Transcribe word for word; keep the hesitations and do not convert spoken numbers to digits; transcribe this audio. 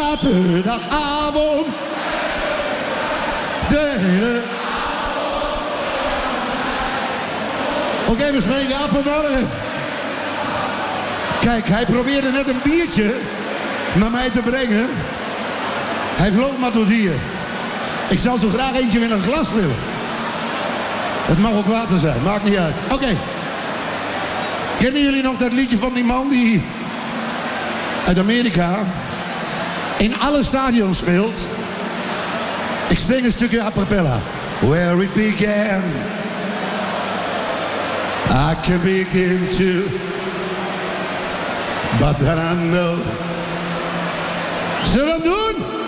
zaterdagavond. De hele... Oké, okay, we spreken af vanmorgen. Kijk, hij probeerde net een biertje naar mij te brengen. Hij vloog maar tot hier. Ik zou zo graag eentje in een glas willen. Het mag ook water zijn, maakt niet uit. Oké. Okay. Kennen jullie nog dat liedje van die man die uit Amerika in alle stadions speelt? Ik zing een stukje a cappella. Where it began, I can begin to, but then I know. Zullen we hem doen?